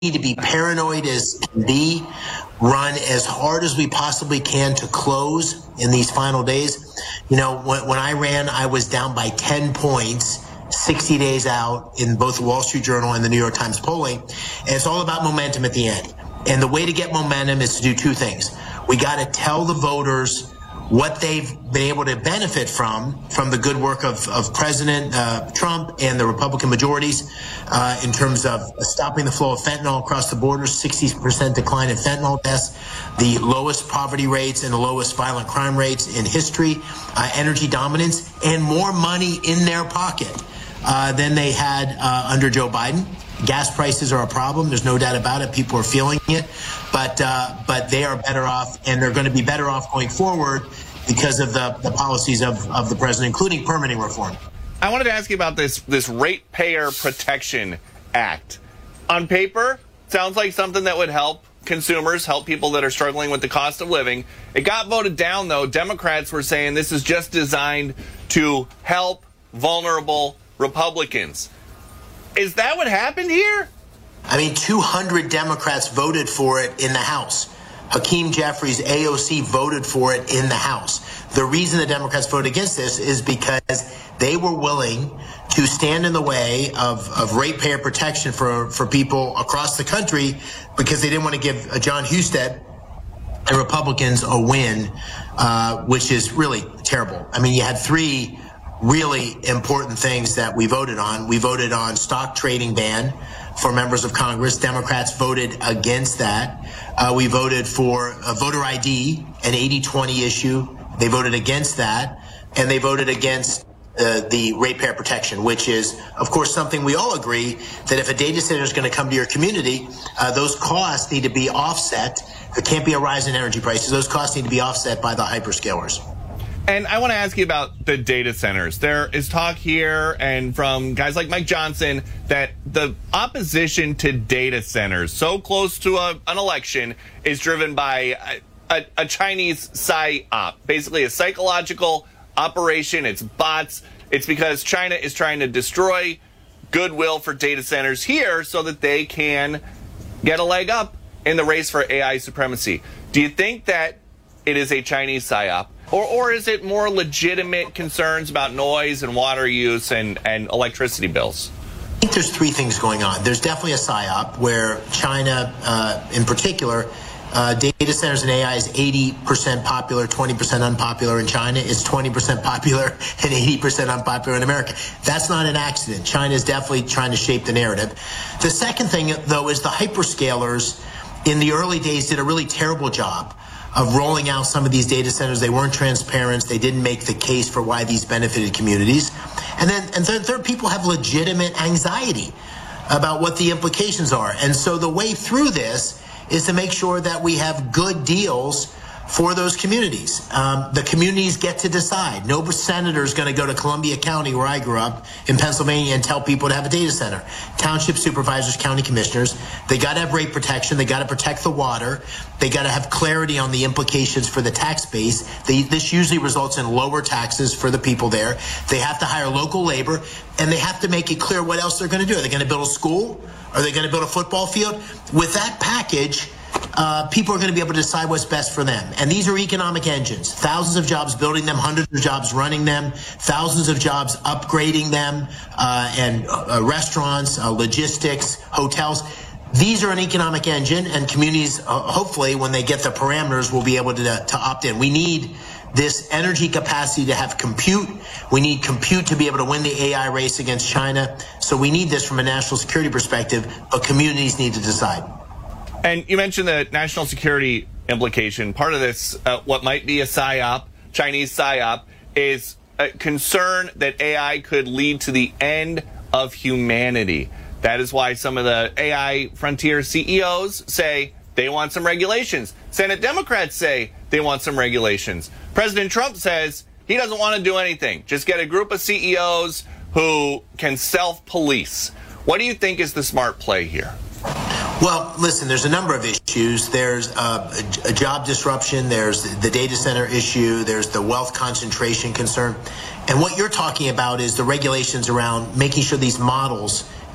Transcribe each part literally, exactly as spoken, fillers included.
need to be paranoid as can be, run as hard as we possibly can to close in these final days. You know, when, when I ran, I was down by ten points, sixty days out in both the Wall Street Journal and the New York Times polling. And it's all about momentum at the end. And the way to get momentum is to do two things. We got to tell the voters what they've been able to benefit from, from the good work of, of President uh, Trump and the Republican majorities uh, in terms of stopping the flow of fentanyl across the border, sixty percent decline in fentanyl deaths, the lowest poverty rates and the lowest violent crime rates in history, uh, energy dominance, and more money in their pocket uh, than they had uh, under Joe Biden. Gas prices are a problem. There's no doubt about it. People are feeling it. But uh, but they are better off, and they're going to be better off going forward because of the, the policies of, of the president, including permitting reform. I wanted to ask you about this, this Ratepayer Protection Act. On paper, sounds like something that would help consumers, help people that are struggling with the cost of living. It got voted down, though. Democrats were saying this is just designed to help vulnerable Republicans. Is that what happened here? I mean, two hundred Democrats voted for it in the House. Hakeem Jeffries, A O C, voted for it in the House. The reason the Democrats voted against this is because they were willing to stand in the way of, of ratepayer protection for, for people across the country because they didn't want to give uh, John Husted and Republicans a win, uh, which is really terrible. I mean, you had three really important things that we voted on. We voted on stock trading ban for members of Congress. Democrats voted against that. Uh, we voted for a voter I D, an eighty twenty issue. They voted against that. And they voted against uh, the ratepayer protection, which is, of course, something we all agree that if a data center is going to come to your community, uh, those costs need to be offset. There can't be a rise in energy prices. Those costs need to be offset by the hyperscalers. And I want to ask you about the data centers. There is talk here and from guys like Mike Johnson that the opposition to data centers so close to a, an election is driven by a, a, a Chinese psyop, basically a psychological operation. It's bots. It's because China is trying to destroy goodwill for data centers here so that they can get a leg up in the race for A I supremacy. Do you think that it is a Chinese psyop? Or, or is it more legitimate concerns about noise and water use and, and electricity bills? I think there's three things going on. There's definitely a psyop where China, uh, in particular, uh, data centers and A I is eighty percent popular, twenty percent unpopular in China. It's twenty percent popular and eighty percent unpopular in America. That's not an accident. China is definitely trying to shape the narrative. The second thing, though, is the hyperscalers in the early days did a really terrible job of rolling out some of these data centers. They weren't transparent. They didn't make the case for why these benefited communities. And then, and third, third, people have legitimate anxiety about what the implications are. And so the way through this is to make sure that we have good deals for those communities. Um, the communities get to decide. No senator is going to go to Columbia County, where I grew up, in Pennsylvania, and tell people to have a data center. Township supervisors, county commissioners, they got to have rate protection. They got to protect the water. They got to have clarity on the implications for the tax base. They, this usually results in lower taxes for the people there. They have to hire local labor, and they have to make it clear what else they're going to do. Are they going to build a school? Are they going to build a football field? With that package, Uh, people are going to be able to decide what's best for them. And these are economic engines. Thousands of jobs building them, hundreds of jobs running them, thousands of jobs upgrading them, uh, and uh, restaurants, uh, logistics, hotels. These are an economic engine, and communities, uh, hopefully, when they get the parameters, will be able to, to opt in. We need this energy capacity to have compute. We need compute to be able to win the A I race against China. So we need this from a national security perspective, but communities need to decide. And you mentioned the national security implication. Part of this, uh, what might be a psyop, Chinese psyop, is a concern that A I could lead to the end of humanity. That is why some of the A I frontier C E Os say they want some regulations. Senate Democrats say they want some regulations. President Trump says he doesn't want to do anything. Just get a group of C E Os who can self-police. What do you think is the smart play here? Well, listen, there's a number of issues. There's uh, a, a job disruption. There's the data center issue. There's the wealth concentration concern. And what you're talking about is the regulations around making sure these models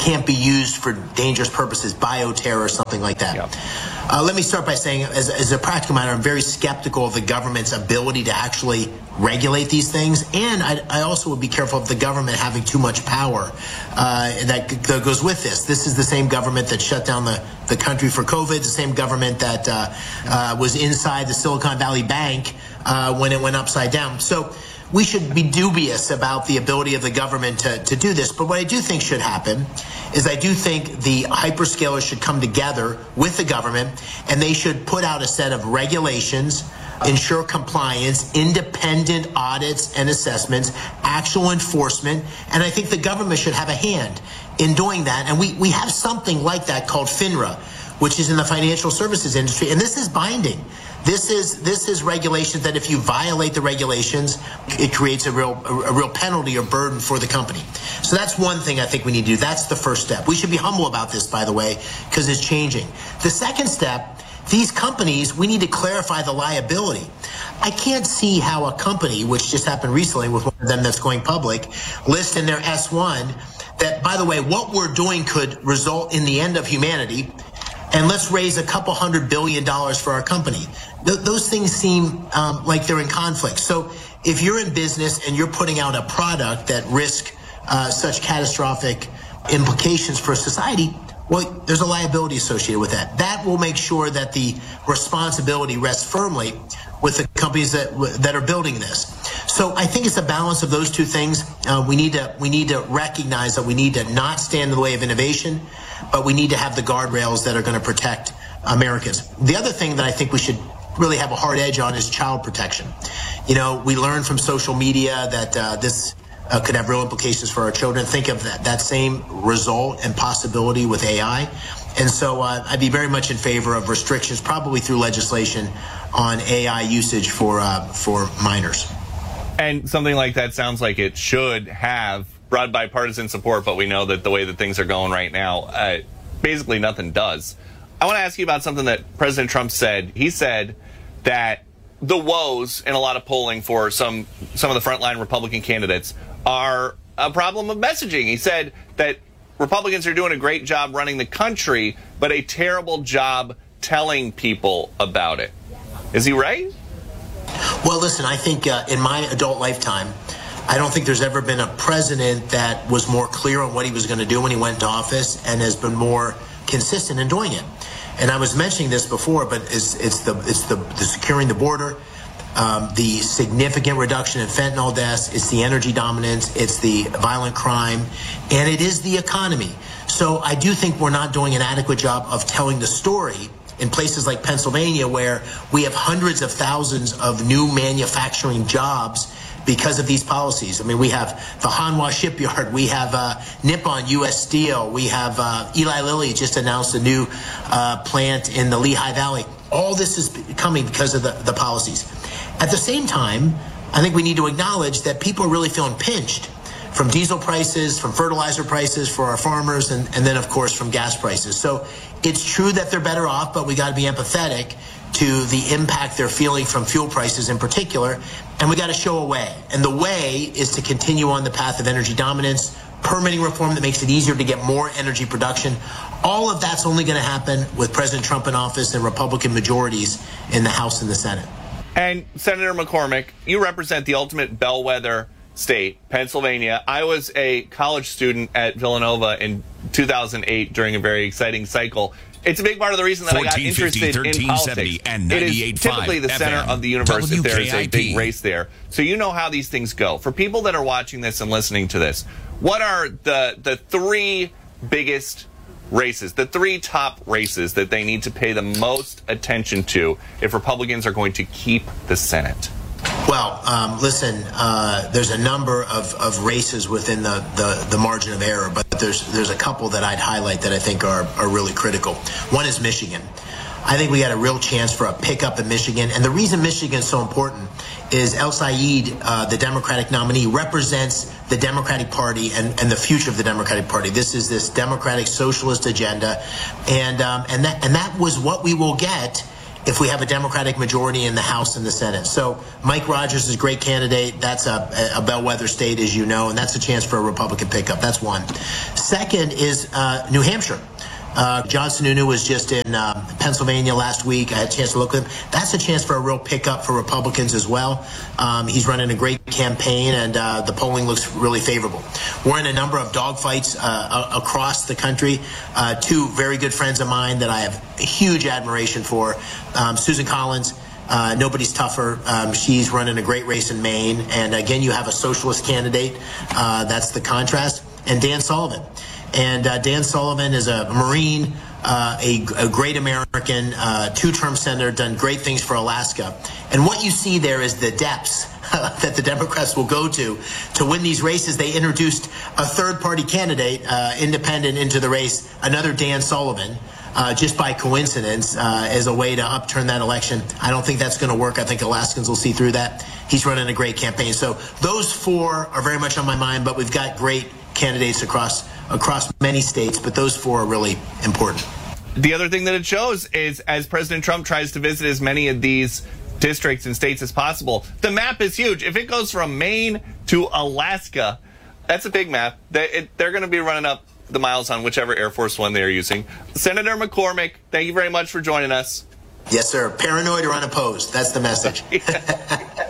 can't be used for dangerous purposes, bioterror or something like that. Yeah. Uh, let me start by saying, as, as a practical matter, I'm very skeptical of the government's ability to actually regulate these things. And I, I also would be careful of the government having too much power uh, that, that goes with this. This is the same government that shut down the, the country for COVID, the same government that uh, uh, was inside the Silicon Valley Bank uh, when it went upside down. So we should be dubious about the ability of the government to, to do this. But what I do think should happen is I do think the hyperscalers should come together with the government, and they should put out a set of regulations, ensure compliance, independent audits and assessments, actual enforcement. And I think the government should have a hand in doing that. And we, we have something like that called FINRA, which is in the financial services industry. And this is binding. This is this is regulations that if you violate the regulations, it creates a real a real penalty or burden for the company. So that's one thing I think we need to do. That's the first step. We should be humble about this, by the way, because it's changing. The second step, these companies, we need to clarify the liability. I can't see how a company, which just happened recently with one of them that's going public, lists in their S one that, by the way, what we're doing could result in the end of humanity, and let's raise a couple hundred billion dollars for our company. Th- those things seem um, like they're in conflict. So if you're in business and you're putting out a product that risks uh, such catastrophic implications for society, well, there's a liability associated with that. That will make sure that the responsibility rests firmly with the companies that that are building this. So I think it's a balance of those two things. Uh, we need to we need to recognize that we need to not stand in the way of innovation, but we need to have the guardrails that are going to protect Americans. The other thing that I think we should really have a hard edge on is child protection. You know, we learn from social media that uh, this uh, could have real implications for our children. Think of that, that same result and possibility with A I. And so uh, I'd be very much in favor of restrictions, probably through legislation, on A I usage for uh, for minors. And something like that sounds like it should have broad bipartisan support, but we know that the way that things are going right now, uh, basically nothing does. I want to ask you about something that President Trump said. He said that the woes in a lot of polling for some some of the frontline Republican candidates are a problem of messaging. He said that Republicans are doing a great job running the country, but a terrible job telling people about it. Is he right? Well, listen, I think uh, in my adult lifetime, I don't think there's ever been a president that was more clear on what he was going to do when he went into office and has been more consistent in doing it. And I was mentioning this before, but it's, it's the it's the, the securing the border, um, the significant reduction in fentanyl deaths, it's the energy dominance, it's the violent crime, and it is the economy. So I do think we're not doing an adequate job of telling the story in places like Pennsylvania, where we have hundreds of thousands of new manufacturing jobs because of these policies. I mean, we have the Hanwha Shipyard, we have uh, Nippon U S Steel, we have uh, Eli Lilly just announced a new uh, plant in the Lehigh Valley. All this is coming because of the, the policies. At the same time, I think we need to acknowledge that people are really feeling pinched from diesel prices, from fertilizer prices for our farmers, and, and then, of course, from gas prices. So it's true that they're better off, but we got to be empathetic to the impact they're feeling from fuel prices in particular, and we got to show a way. And the way is to continue on the path of energy dominance, permitting reform that makes it easier to get more energy production. All of that's only going to happen with President Trump in office and Republican majorities in the House and the Senate. And Senator McCormick, you represent the ultimate bellwether state, Pennsylvania. I was a college student at Villanova in two thousand eight during a very exciting cycle. It's a big part of the reason that I got interested in politics. And it is typically the center F M, of the universe if there is a big W K I P. race there. So you know how these things go. For people that are watching this and listening to this, what are the the three biggest races, the three top races that they need to pay the most attention to if Republicans are going to keep the Senate? Well, um, listen, uh, there's a number of, of races within the, the, the margin of error, but there's there's a couple that I'd highlight that I think are, are really critical. One is Michigan. I think we got a real chance for a pickup in Michigan. And the reason Michigan is so important is El Said, uh, the Democratic nominee, represents the Democratic Party and, and the future of the Democratic Party. This is this democratic socialist agenda. And um, and that and that was what we will get if we have a Democratic majority in the House and the Senate. So Mike Rogers is a great candidate. That's a, a bellwether state, as you know, and that's a chance for a Republican pickup. That's one. Second is uh, New Hampshire. Uh, John Sununu was just in um, Pennsylvania last week. I had a chance to look at him. That's a chance for a real pickup for Republicans as well. Um, he's running a great campaign, and uh, the polling looks really favorable. We're in a number of dogfights uh, across the country. Uh, two very good friends of mine that I have huge admiration for. Um, Susan Collins. Uh, nobody's tougher. Um, she's running a great race in Maine. And again, you have a socialist candidate. Uh, that's the contrast. And Dan Sullivan. And uh, Dan Sullivan is a Marine, uh, a, a great American, uh, two-term senator, done great things for Alaska. And what you see there is the depths that the Democrats will go to to win these races. They introduced a third-party candidate, uh, independent, into the race, another Dan Sullivan, uh, just by coincidence, uh, as a way to upturn that election. I don't think that's going to work. I think Alaskans will see through that. He's running a great campaign. So those four are very much on my mind, but we've got great candidates across across many states, but those four are really important. The other thing that it shows is as President Trump tries to visit as many of these districts and states as possible, the map is huge. If it goes from Maine to Alaska, that's a big map. They, it, they're going to be running up the miles on whichever Air Force One they are using. Senator McCormick, thank you very much for joining us. Yes, sir. Paranoid or unopposed. That's the message.